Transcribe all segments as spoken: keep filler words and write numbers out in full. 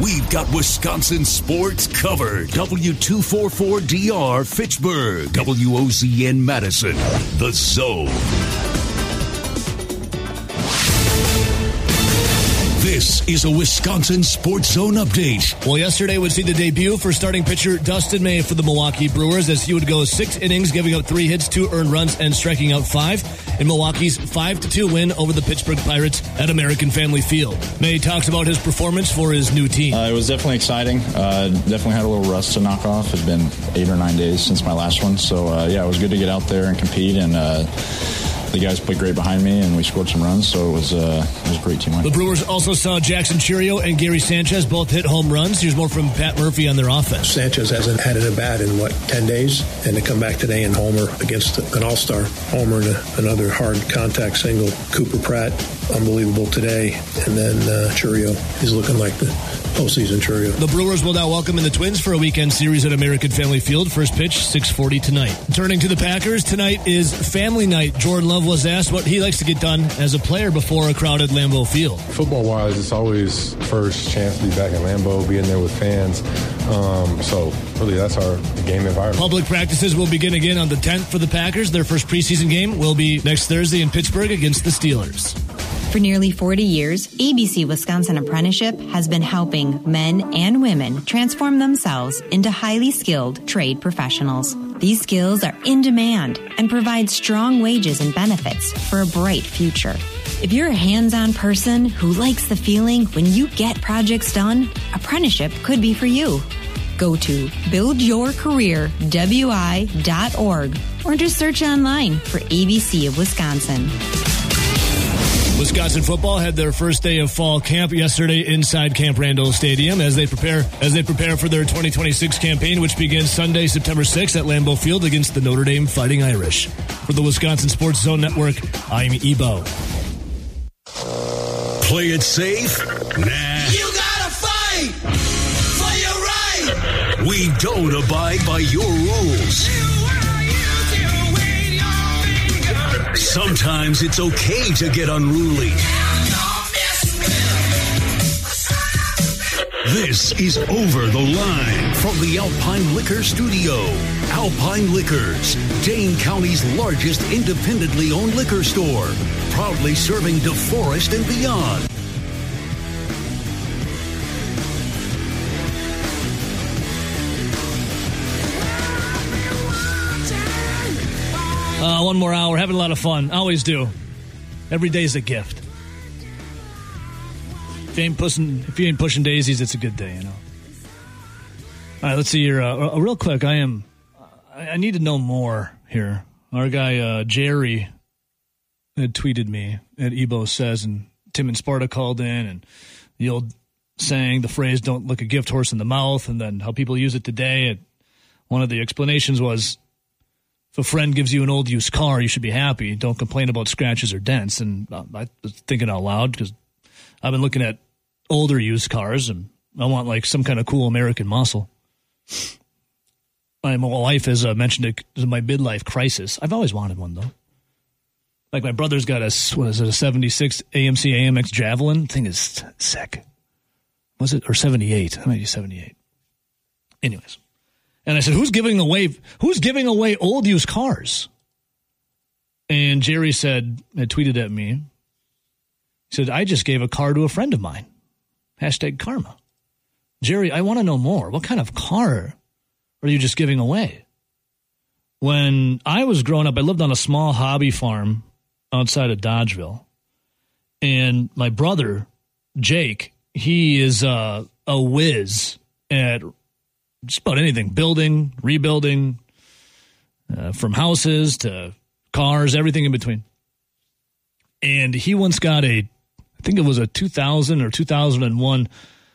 we've got Wisconsin sports covered. W two forty-four D R Fitchburg, W O Z N Madison, The Zone. This is a Wisconsin Sports Zone update. Well, yesterday would see the debut for starting pitcher Dustin May for the Milwaukee Brewers as he would go six innings, giving up three hits, two earned runs, and striking out five in Milwaukee's five to two win over the Pittsburgh Pirates at American Family Field. May talks about his performance for his new team. Uh, it was definitely exciting. Uh, definitely had a little rust to knock off. It's been eight or nine days since my last one. So, uh, yeah, it was good to get out there and compete, and uh, the guys played great behind me, and we scored some runs, so it was, uh, it was a great team. The Brewers also saw Jackson Chourio and Gary Sanchez both hit home runs. Here's more from Pat Murphy on their offense. Sanchez hasn't had an at-bat in, what, ten days? And to come back today and homer against an all-star homer and a, another hard contact single. Cooper Pratt, unbelievable today. And then uh, Chourio, he's looking like the postseason Chourio. The Brewers will now welcome in the Twins for a weekend series at American Family Field. First pitch, six forty tonight. Turning to the Packers, tonight is family night. Jordan Love was asked what he likes to get done as a player before a crowded Lambeau Field. Football-wise, it's always first chance to be back in Lambeau, be in there with fans. Um, so, really, that's our game environment. Public practices will begin again on the tenth for the Packers. Their first preseason game will be next Thursday in Pittsburgh against the Steelers. For nearly forty years, A B C Wisconsin Apprenticeship has been helping men and women transform themselves into highly skilled trade professionals. These skills are in demand and provide strong wages and benefits for a bright future. If you're a hands-on person who likes the feeling when you get projects done, apprenticeship could be for you. Go to build your career w i dot org or just search online for A B C of Wisconsin. Wisconsin football had their first day of fall camp yesterday inside Camp Randall Stadium as they prepare as they prepare for their twenty twenty-six campaign, which begins Sunday, September sixth at Lambeau Field against the Notre Dame Fighting Irish. For the Wisconsin Sports Zone Network, I'm Ebo. Play it safe? Nah. You gotta fight for your right. We don't abide by your rules. Sometimes it's okay to get unruly. This is Over the Line from the Alpine Liquor Studio. Alpine Liquors, Dane County's largest independently owned liquor store, proudly serving DeForest and beyond. Uh, one more hour. Having a lot of fun. Always do. Every day's a gift. If you ain't pushing, if you ain't pushing daisies, it's a good day, you know. All right, let's see here. Uh, uh, real quick, I am. I, I need to know more here. Our guy uh, Jerry had tweeted me at Ebo Says, and Tim and Sparta called in, and the old saying, the phrase "don't look a gift horse in the mouth," and then how people use it today. And one of the explanations was, if a friend gives you an old used car, you should be happy. Don't complain about scratches or dents. And uh, I was thinking out loud because I've been looking at older used cars, and I want like some kind of cool American muscle. My wife has uh, mentioned it in my midlife crisis. I've always wanted one, though. Like my brother's got a, what is it, a seventy-six A M C A M X Javelin. Thing is sick. Was it? Or seventy-eight. I might be seventy-eight. Anyways. And I said, who's giving away who's giving away old used cars? And Jerry said, had tweeted at me. He said, I just gave a car to a friend of mine. Hashtag karma. Jerry, I want to know more. What kind of car are you just giving away? When I was growing up, I lived on a small hobby farm outside of Dodgeville. And my brother, Jake, he is uh, a whiz at just about anything, building, rebuilding, uh, from houses to cars, everything in between. And he once got a, I think it was a two thousand or two thousand one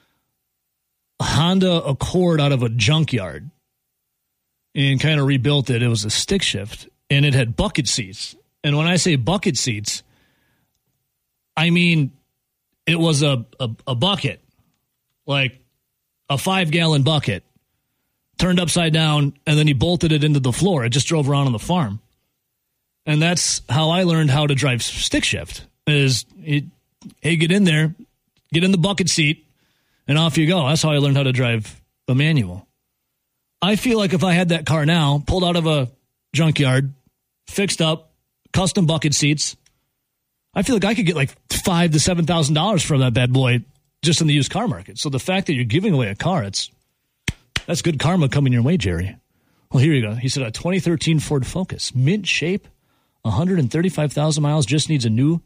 Honda Accord out of a junkyard and kind of rebuilt it. It was a stick shift, and it had bucket seats. And when I say bucket seats, I mean it was a, a, a bucket, like a five-gallon bucket, turned upside down, and then he bolted it into the floor. It just drove around on the farm. And that's how I learned how to drive stick shift, is, it, hey, get in there, get in the bucket seat, and off you go. That's how I learned how to drive a manual. I feel like if I had that car now, pulled out of a junkyard, fixed up, custom bucket seats, I feel like I could get like five to seven thousand dollars for that bad boy just in the used car market. So the fact that you're giving away a car, it's that's good karma coming your way, Jerry. Well, here you go. He said a twenty thirteen Ford Focus, mint shape, one hundred thirty-five thousand miles, just needs a new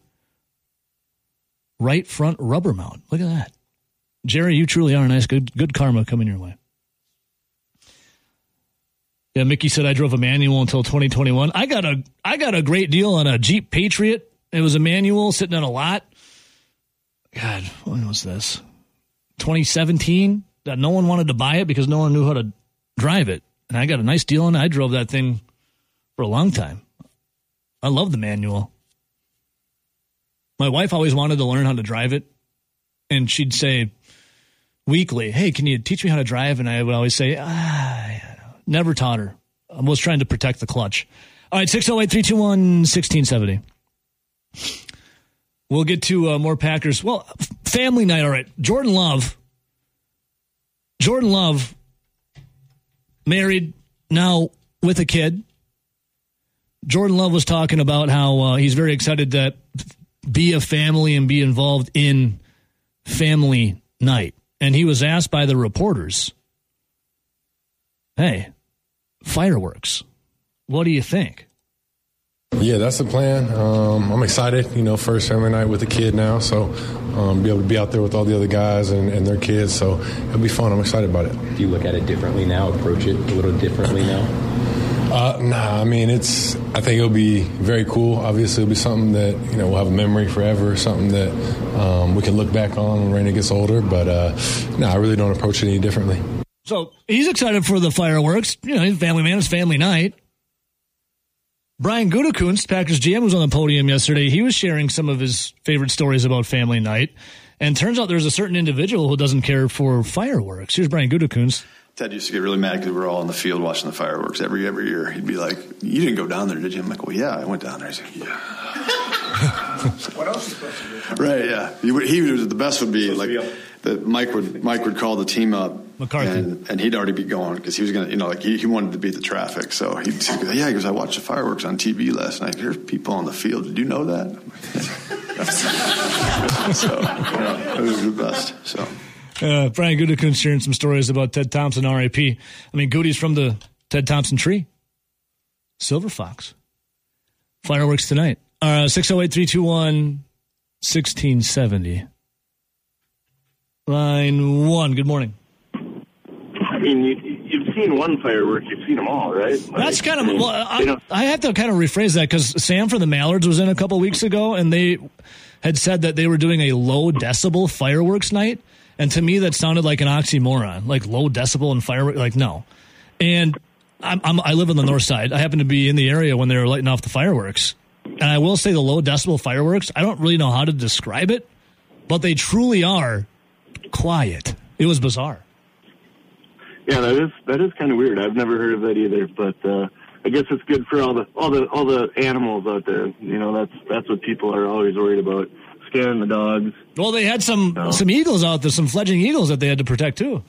right front rubber mount. Look at that. Jerry, you truly are nice. Good good karma coming your way. Yeah, Mickey said I drove a manual until twenty twenty-one. I got a I got a great deal on a Jeep Patriot. It was a manual sitting on a lot. God, when was this? twenty seventeen. That no one wanted to buy it because no one knew how to drive it. And I got a nice deal on it. I drove that thing for a long time. I love the manual. My wife always wanted to learn how to drive it. And she'd say weekly, hey, can you teach me how to drive? And I would always say, ah, never taught her. I was trying to protect the clutch. All right, six oh eight, three two one, one six seven oh. We'll get to uh, more Packers. Well, family night, all right. Jordan Love. Jordan Love, married, now with a kid. Jordan Love was talking about how uh, he's very excited to be a family and be involved in family night. And he was asked by the reporters, hey, fireworks, what do you think? Yeah, that's the plan. Um, I'm excited, you know, first family night with the kid now, so um, be able to be out there with all the other guys and, and their kids, so it'll be fun. I'm excited about it. Do you look at it differently now, approach it a little differently now? Uh, nah, I mean, it's. I think it'll be very cool. Obviously, it'll be something that, you know, we'll have a memory forever, something that um, we can look back on when Raina gets older, but uh, no, nah, I really don't approach it any differently. So he's excited for the fireworks. You know, he's a family man. It's family night. Brian Gutekunst, Packers G M, was on the podium yesterday. He was sharing some of his favorite stories about family night. And turns out there's a certain individual who doesn't care for fireworks. Here's Brian Gutekunst. Ted used to get really mad because we were all in the field watching the fireworks every every year. He'd be like, you didn't go down there, did you? I'm like, well, yeah, I went down there. He's like, yeah. What else is supposed to do? Right, yeah. He, would, he was, the best would be like that Mike would Mike would call the team up. McCarthy. And, and he'd already be going because he was going to, you know, like he, he wanted to beat the traffic. So he'd say, yeah, he goes, I watched the fireworks on T V last night. There's people on the field. Did you know that? So, yeah, it was the best. So. Uh, Brian Gutekunst sharing some stories about Ted Thompson, R I P. I mean, Goody's from the Ted Thompson tree. Silver Fox. Fireworks tonight. Uh, six oh eight, three two one, one six seven oh. Line one, good morning. I mean, you, you've seen one firework, you've seen them all, right? Like, That's kind of, well, I, I have to kind of rephrase that because Sam from the Mallards was in a couple weeks ago, and they had said that they were doing a low decibel fireworks night. And to me, that sounded like an oxymoron, like low decibel and fireworks. Like, no. And I'm, I'm, I live on the north side. I happen to be in the area when they were lighting off the fireworks. And I will say the low decibel fireworks, I don't really know how to describe it, but they truly are quiet. It was bizarre. Yeah, that is that is kind of weird. I've never heard of that either, but uh, I guess it's good for all the all the all the animals out there. You know, that's that's what people are always worried about. Scaring the dogs. Well, they had some no. some eagles out there, some fledgling eagles that they had to protect too.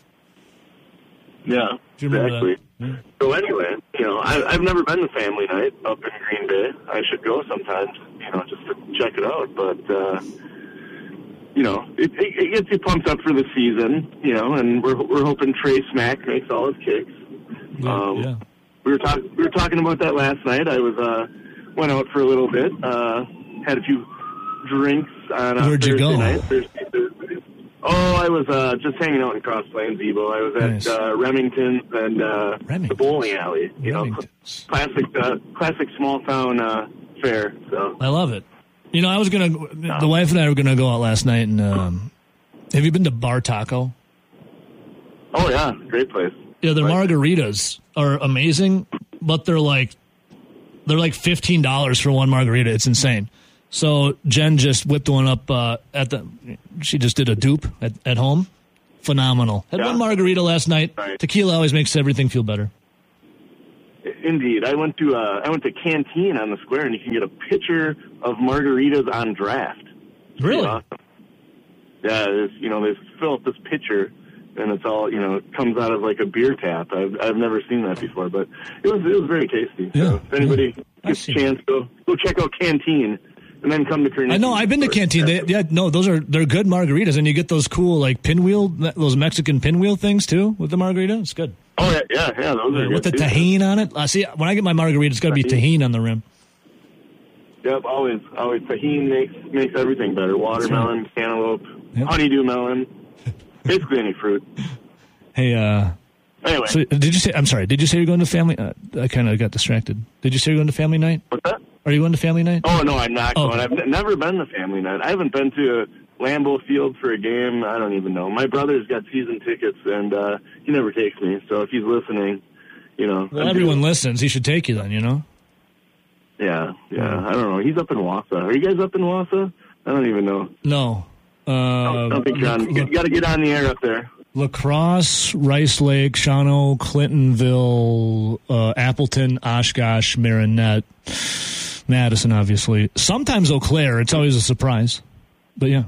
Yeah, exactly. Yeah. So anyway, you know, I, I've never been to family night up in Green Bay. I should go sometimes, you know, just to check it out. But uh, you know, it, it, it gets you pumped up for the season, you know, and we're we're hoping Trey Smack makes all his kicks. Yeah, um, yeah. We were talking we were talking about that last night. I was uh, went out for a little bit, uh, had a few drinks on uh, Where'd Thursday you go? night. Thursday, Thursday. Oh, I was uh, just hanging out in Cross Plains, Evo. I was at Nice. uh, Remington's and uh, the bowling alley. You know, Remington's. classic, uh, classic small town uh, fair. So I love it. You know, I was gonna. The wife and I were gonna go out last night, and um, have you been to Bar Taco? Oh yeah, great place. Yeah, their Right. margaritas are amazing, but they're like they're like fifteen dollars for one margarita. It's insane. So Jen just whipped one up uh, at the. She just did a dupe at, at home. Phenomenal. Had Yeah. one margarita last night. Right. Tequila always makes everything feel better. Indeed, I went to uh, I went to Canteen on the square, and you can get a pitcher of margaritas on draft. Pretty Really? awesome. Yeah, it's, you know, they fill up this pitcher, and it's all, you know, it comes out of like a beer tap. I've I've never seen that before, but it was it was very tasty. Yeah. So if anybody yeah. gets a chance, go go check out Canteen, and then come to Carnegie. I know, I've been to Canteen. They, yeah, no, those are they're good margaritas, and you get those cool like pinwheel, those Mexican pinwheel things too with the margarita. It's good. Oh yeah, yeah, yeah. Those are with good the too. tahini on it. Uh, see, when I get my margarita, it's got to be tahini on the rim. Yep, always, always. Tahini makes makes everything better. Watermelon, right. Cantaloupe, yep. Honeydew melon, basically any fruit. Hey, uh, anyway. So did you say? I'm sorry. Did you say you're going to family? Uh, I kind of got distracted. Did you say you're going to family night? What's that? Are you going to family night? Oh no, I'm not oh. going. I've n- never been to family night. I haven't been to Lambeau Field for a game. I don't even know. My brother's got season tickets, and uh, he never takes me. So if he's listening, you know. Well, everyone doing... listens. He should take you then. You know. Yeah, yeah. I don't know. He's up in Wausau. Are you guys up in Wausau? I don't even know. No. Uh, I don't think you're on. You got to get on the air up there. La Crosse, Rice Lake, Shawano, Clintonville, uh, Appleton, Oshkosh, Marinette, Madison, obviously. Sometimes Eau Claire. It's always a surprise. But, yeah.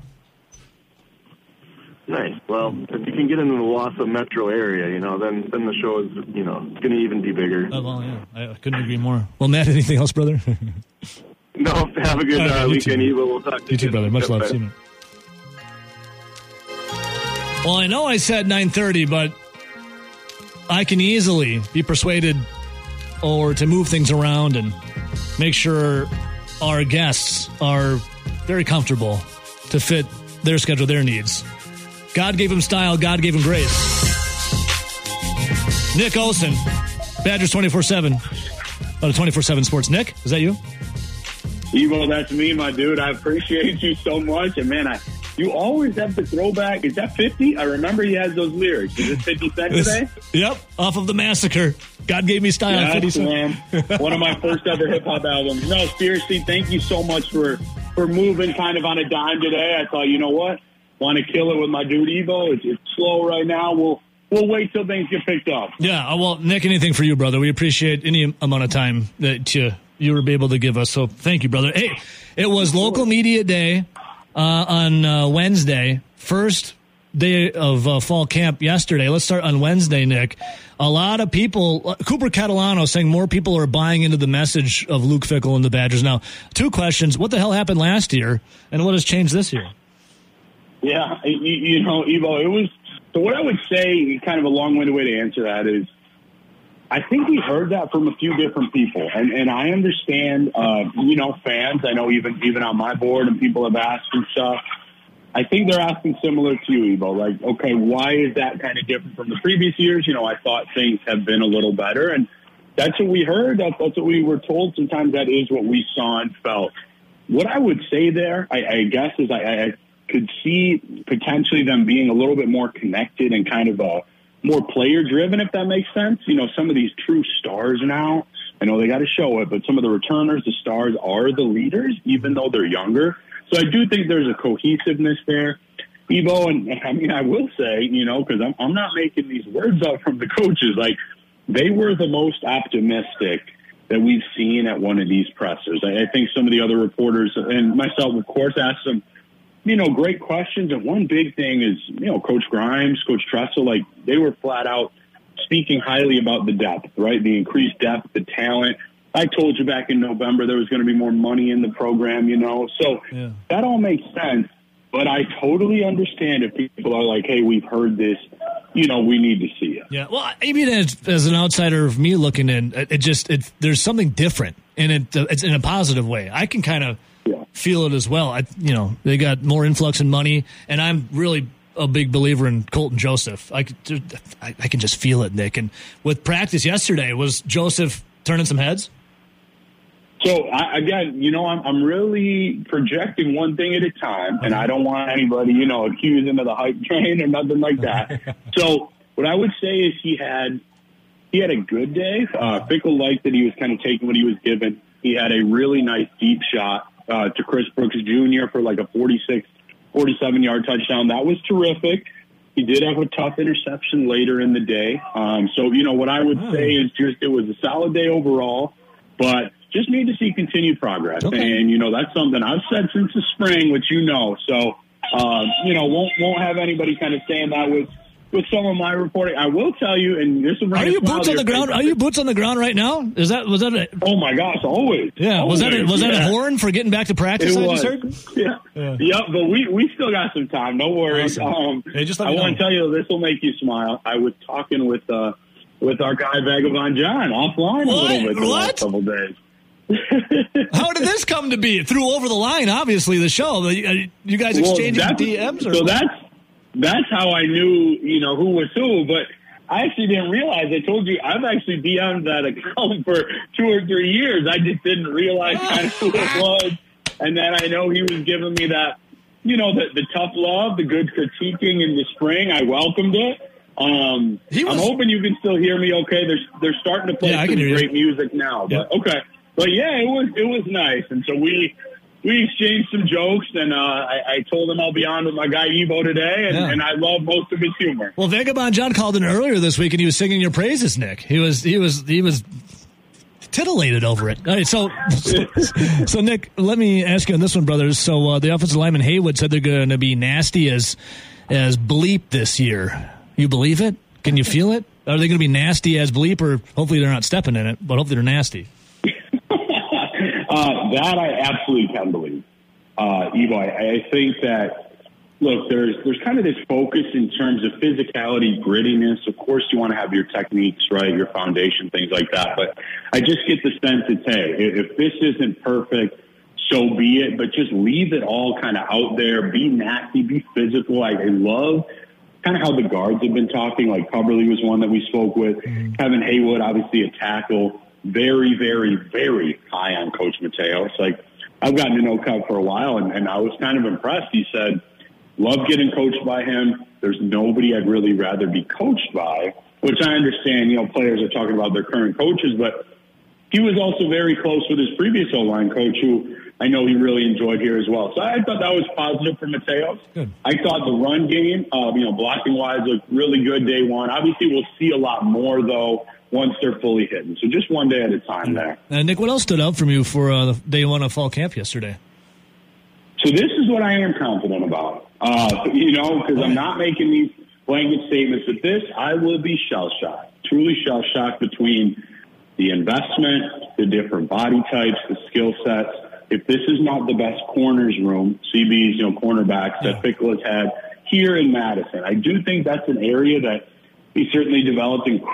Nice. Well, if you can get into the Wausau metro area, you know, then, then the show is, you know, going to even be bigger. Oh, well, yeah. I, I couldn't agree more. Well, Matt, anything else, brother? No, have a good right, uh, weekend, too. Eva. We'll talk to you. You too, brother. Much love. See you. Well, I know I said nine thirty, but I can easily be persuaded or to move things around and make sure our guests are very comfortable to fit their schedule, their needs. God gave him style. God gave him grace. Nick Olson, Badgers twenty-four seven. Out of twenty-four seven Sports. Nick, is that you? Evo, that's me, my dude. I appreciate you so much. And, man, I... You always have the throwback. Is that fifty? I remember he has those lyrics. Is it fifty Cent today? Yep, off of The Massacre. God Gave Me Style. Yeah, fifty Cent. Man. One of my first ever hip-hop albums. No, seriously, thank you so much for, for moving kind of on a dime today. I thought, you know what? Want to kill it with my dude Evo. It's, it's slow right now. We'll we'll wait till things get picked up. Yeah, well, Nick, anything for you, brother. We appreciate any amount of time that you, you were able to give us. So thank you, brother. Hey, it was Local Media Day. Uh, on uh, Wednesday, first day of uh, fall camp yesterday. Let's start on Wednesday, Nick. A lot of people, uh, Cooper Catalano saying more people are buying into the message of Luke Fickell and the Badgers. Now, two questions. What the hell happened last year, and what has changed this year? Yeah, you, you know, Evo, it was, so what I would say, kind of a long-winded way to answer that is, I think we heard that from a few different people, and, and I understand, uh, you know, fans. I know even even on my board, and people have asked and stuff. I think they're asking similar to you, Evo. Like, okay, why is that kind of different from the previous years? You know, I thought things have been a little better, and that's what we heard. That, that's what we were told. Sometimes that is what we saw and felt. What I would say there, I, I guess, is I, I could see potentially them being a little bit more connected and kind of a more player-driven, if that makes sense. You know, some of these true stars now, I know they got to show it, but some of the returners, the stars, are the leaders, even though they're younger. So I do think there's a cohesiveness there, Evo. And I mean, I will say, you know, because I'm, I'm not making these words up from the coaches. Like, they were the most optimistic that we've seen at one of these pressers. I, I think some of the other reporters, and myself, of course, asked them, you know, great questions. And one big thing is, you know, Coach Grimes, Coach Tressel, like, they were flat out speaking highly about the depth, right? The increased depth, the talent. I told you back in November there was going to be more money in the program, you know. So yeah. That all makes sense. But I totally understand if people are like, hey, we've heard this, you know, we need to see it. Yeah, well, even as, as an outsider of me looking in, it just, it, there's something different, and it, it's in a positive way. I can kind of yeah. feel it as well. I, you know, they got more influx in money, and I'm really a big believer in Colton Joseph. I, I, I can just feel it, Nick. And with practice yesterday, was Joseph turning some heads? So, I, again, you know, I'm, I'm really projecting one thing at a time, and I don't want anybody, you know, accused him of the hype train or nothing like that. So what I would say is he had he had a good day. Uh, Fickell liked that he was kind of taking what he was given. He had a really nice deep shot uh, to Chris Brooks Junior for like a forty-six, forty-seven-yard touchdown. That was terrific. He did have a tough interception later in the day. Um, so, you know, what I would say is just it was a solid day overall, but just need to see continued progress. Okay. And, you know, that's something I've said since the spring, which you know. So uh, you know, won't won't have anybody kind of saying that with with some of my reporting. I will tell you, and this will bring Are you boots on the ground? Are you boots on the ground right now? Is that was that? A, oh my gosh, always. Yeah, always. was that a, was yeah. that a horn for getting back to practice? It I was. just heard? Yeah. yeah, yep. But we we still got some time. No worries. Awesome. Um, hey, just let I me want know. to tell you, this will make you smile. I was talking with uh with our guy Vagabond John offline what? a little bit the what? last couple days. How did this come to be? It threw over the line, obviously, the show. You guys exchanging well, D Ms? Or so what? that's that's how I knew, you know, who was who. But I actually didn't realize. I told you I've actually D M'd that account for two or three years. I just didn't realize kind of who it was. And then I know he was giving me that, you know, the, the tough love, the good critiquing in the spring. I welcomed it. Um, was, I'm hoping you can still hear me okay. They're, they're starting to play yeah, some great music now. But yeah. okay. But yeah, it was it was nice, and so we we exchanged some jokes, and uh, I, I told him I'll be on with my guy Evo today, and, yeah. and I love most of his humor. Well, Vagabond John called in earlier this week, and he was singing your praises, Nick. He was he was he was titillated over it. All right, so so, so Nick, let me ask you on this one, brothers. So uh, the offensive lineman Haywood said they're going to be nasty as as bleep this year. You believe it? Can you feel it? Are they going to be nasty as bleep, or hopefully they're not stepping in it, but hopefully they're nasty? Uh, that I absolutely can believe, uh, Evo. I, I think that, look, there's there's kind of this focus in terms of physicality, grittiness. Of course, you want to have your techniques, right, your foundation, things like that. But I just get the sense it's, hey, if this isn't perfect, so be it. But just leave it all kind of out there. Be nasty, be physical. I, I love kind of how the guards have been talking. Like Coverly was one that we spoke with. Mm-hmm. Kevin Haywood, obviously a tackle. Very, very, very high on Coach Mateos. Like, I've gotten to know Kev for a while, and, and I was kind of impressed. He said, love getting coached by him. There's nobody I'd really rather be coached by, which I understand, you know, players are talking about their current coaches, but he was also very close with his previous O-line coach, who I know he really enjoyed here as well. So I thought that was positive for Mateos. Good. I thought the run game, uh, you know, blocking-wise, looked really good day one. Obviously, we'll see a lot more, though, once they're fully hidden. So just one day at a time there. Uh, Nick, what else stood out from you for uh, the day one of fall camp yesterday? So this is what I am confident about, uh, you know, because I'm not making these blanket statements. But this, I will be shell-shocked, truly shell-shocked between the investment, the different body types, the skill sets. If this is not the best corners room, C B's, you know, cornerbacks that Pickle has had here in Madison, I do think that's an area that he certainly developed in,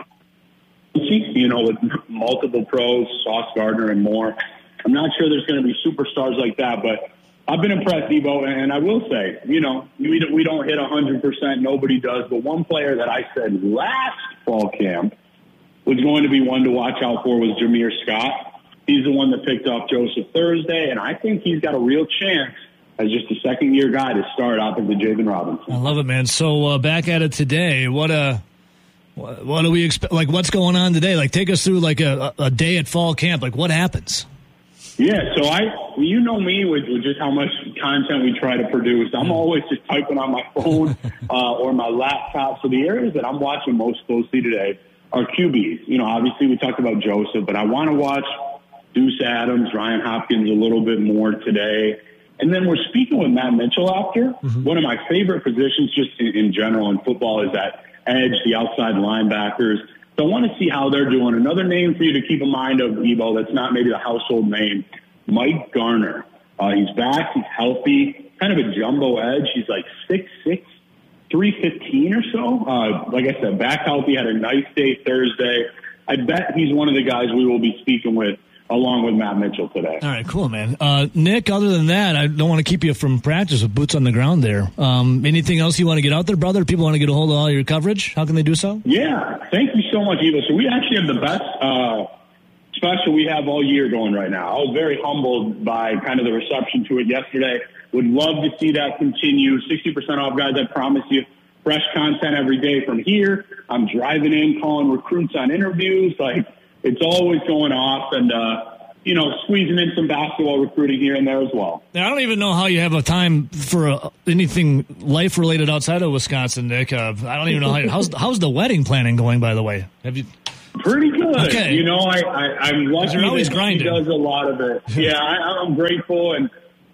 you know, with multiple pros, Sauce Gardner and more. I'm not sure there's going to be superstars like that, but I've been impressed, Evo, and I will say, you know, we don't, we don't hit one hundred percent. Nobody does. But one player that I said last fall camp was going to be one to watch out for was Jameer Scott. He's the one that picked up Joseph Thursday, and I think he's got a real chance as just a second-year guy to start opposite Javen Robinson. I love it, man. So uh, back at it today. What a what, what do we expect? Like, what's going on today? Like, take us through like a, a day at fall camp. Like, what happens? Yeah, so I, well, you know me with, with just how much content we try to produce. I'm always just typing on my phone uh, or my laptop. So the areas that I'm watching most closely today are Q Bs. You know, obviously we talked about Joseph, but I want to watch Deuce Adams, Ryan Hopkins a little bit more today. And then we're speaking with Matt Mitchell after. Mm-hmm. One of my favorite positions just in, in general in football is that edge, the outside linebackers. So I want to see how they're doing. Another name for you to keep in mind of, Evo, that's not maybe the household name, Mike Garner. Uh, he's back. He's healthy. Kind of a jumbo edge. He's like six six, three fifteen or so. Uh, like I said, back healthy. Had a nice day Thursday. I bet he's one of the guys we will be speaking with along with Matt Mitchell today. All right, cool, man. Uh, Nick, other than that, I don't want to keep you from practice with boots on the ground there. Um, anything else you want to get out there, brother? People want to get a hold of all your coverage? How can they do so? Yeah, thank you so much, Evo. So we actually have the best uh, special we have all year going right now. I was very humbled by kind of the reception to it yesterday. Would love to see that continue. sixty percent off, guys. I promise you. Fresh content every day from here. I'm driving in, calling recruits on interviews. Like, it's always going off, and, uh, you know, squeezing in some basketball recruiting here and there as well. Now, I don't even know how you have a time for uh, anything life-related outside of Wisconsin, Nick. Uh, I don't even know how you, how's, how's the wedding planning going, by the way? Have you? Pretty good. Okay. You know, I, I, I'm lucky that he grinding. does a lot of it. Yeah, I, I'm grateful, and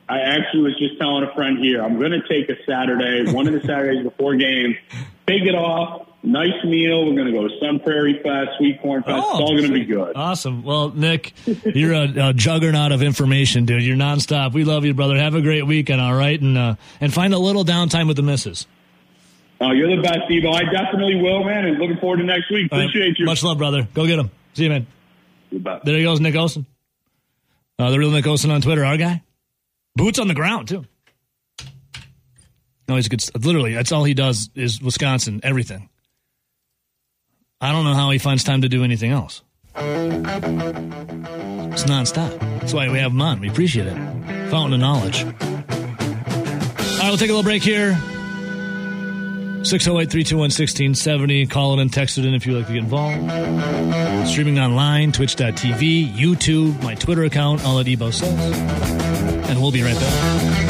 I actually was just telling a friend here, I'm going to take a Saturday, one of the Saturdays before game, take it off, nice meal. We're going to go to Sun Prairie Fest, Sweet Corn Fest. Oh, it's all going to be good. Awesome. Well, Nick, you're a, a juggernaut of information, dude. You're nonstop. We love you, brother. Have a great weekend, all right? And uh, and find a little downtime with the missus. Oh, you're the best, Evo. I definitely will, man, and looking forward to next week. Appreciate right. you. Much love, brother. Go get him. See you, man. Goodbye. There he goes, Nick Osen. Uh, the real Nick Osen on Twitter, our guy. Boots on the ground, too. No, he's a good. Literally, that's all he does is Wisconsin, everything. I don't know how he finds time to do anything else. It's nonstop. That's why we have him on. We appreciate it. Fountain of knowledge. All right, we'll take a little break here. six oh eight, three two one, one six seven oh. Call it and text it in if you'd like to get involved. Streaming online, twitch dot t v, YouTube, my Twitter account, all at Ebo says. And we'll be right back.